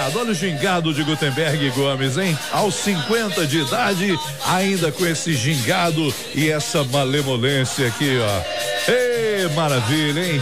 gingado, olha o gingado de Gutenberg Gomes, hein? Aos 50 de idade, ainda com esse gingado e essa malemolência aqui, ó. Ei, maravilha, hein?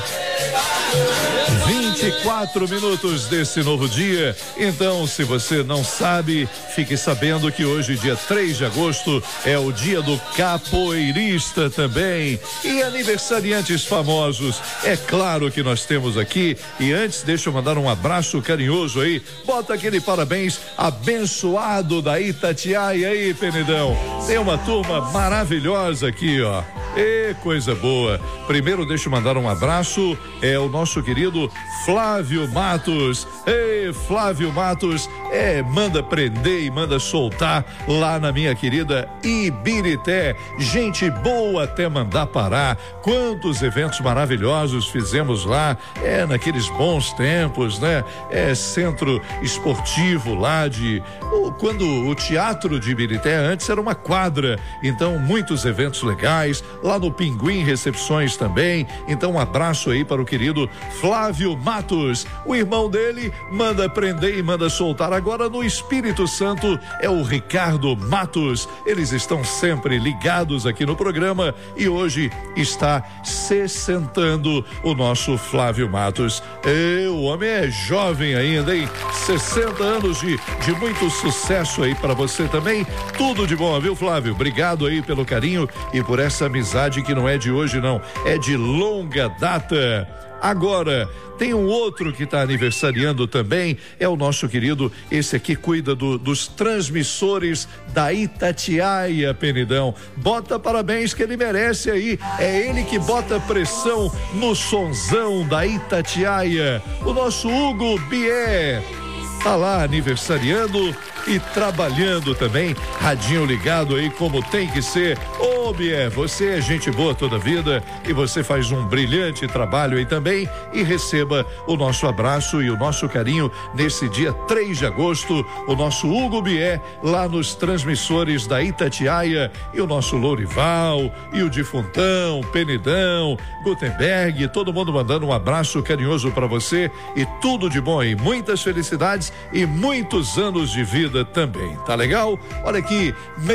24 minutos desse novo dia. Então, se você não sabe, fique sabendo que hoje, dia 3 de agosto, é o dia do capoeirista também. E aniversariantes famosos, é claro que nós temos aqui. E antes, deixa eu mandar um abraço carinhoso aí. Bota aquele parabéns abençoado da Itatiaia aí, Penidão. Tem uma turma maravilhosa aqui, ó. E coisa boa. Primeiro, deixa eu mandar um abraço, o nosso querido Flávio Matos. Ei, Flávio Matos, manda prender e manda soltar lá na minha querida Ibirité. Gente boa até mandar parar. Quantos eventos maravilhosos fizemos lá, naqueles bons tempos, né? Centro esportivo lá quando o teatro de Ibirité antes era uma quadra, então muitos eventos legais. Lá no Pinguim, recepções também. Então, um abraço aí para o querido Flávio Matos. O irmão dele manda prender e manda soltar. Agora no Espírito Santo é o Ricardo Matos. Eles estão sempre ligados aqui no programa e hoje está sessentando o nosso Flávio Matos. O homem é jovem ainda, hein? 60 anos de muito sucesso aí para você também. Tudo de bom, viu, Flávio? Obrigado aí pelo carinho e por essa amizade que não é de hoje, não, é de longa data. Agora, tem um outro que está aniversariando também, é o nosso querido, esse aqui cuida dos transmissores da Itatiaia, Penidão. Bota parabéns que ele merece aí, é ele que bota pressão no sonzão da Itatiaia, o nosso Hugo Bier. Tá lá aniversariando e trabalhando também, radinho ligado aí como tem que ser. Ô Bier, você é gente boa toda a vida e você faz um brilhante trabalho aí também e receba o nosso abraço e o nosso carinho nesse dia 3 de agosto, o nosso Hugo Bier lá nos transmissores da Itatiaia e o nosso Lourival e o Difuntão, Penidão, Gutenberg, todo mundo mandando um abraço carinhoso para você e tudo de bom aí, muitas felicidades e muitos anos de vida também, tá legal? Olha aqui,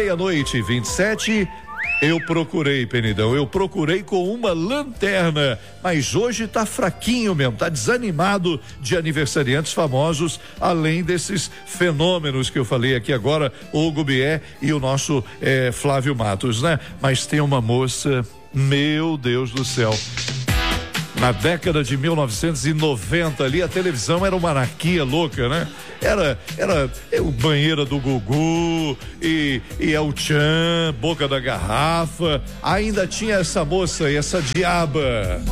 00:27. Eu procurei, Penidão, com uma lanterna, mas hoje tá fraquinho mesmo, tá desanimado de aniversariantes famosos, além desses fenômenos que eu falei aqui agora, o Hugo Bier e o nosso Flávio Matos, né? Mas tem uma moça, meu Deus do céu. Na década de 1990 ali, a televisão era uma anarquia louca, né? Era o banheiro do Gugu e El Chan, boca da garrafa. Ainda tinha essa moça e essa diaba.